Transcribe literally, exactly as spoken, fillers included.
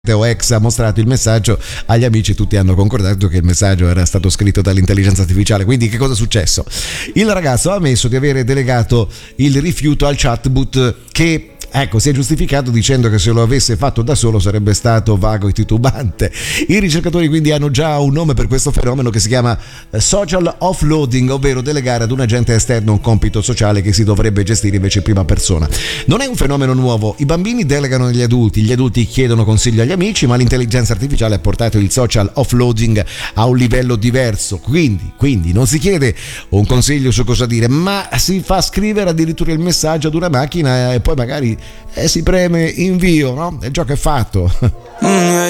o ex ha mostrato il messaggio agli amici, tutti hanno concordato che il messaggio era stato scritto dall'intelligenza artificiale. Quindi che cosa è successo? Il ragazzo ha ammesso di avere delegato il rifiuto al chatbot che, ecco, si è giustificato dicendo che se lo avesse fatto da solo sarebbe stato vago e titubante. I ricercatori quindi hanno già un nome per questo fenomeno che si chiama social offloading, ovvero delegare ad un agente esterno un compito sociale che si dovrebbe gestire invece in prima persona. Non è un fenomeno nuovo, i bambini delegano agli adulti, gli adulti chiedono consiglio agli amici, ma l'intelligenza artificiale ha portato il social offloading a un livello diverso. Quindi, quindi non si chiede un consiglio su cosa dire, ma si fa scrivere addirittura il messaggio ad una macchina e poi magari e si preme invio, no? Il gioco è fatto.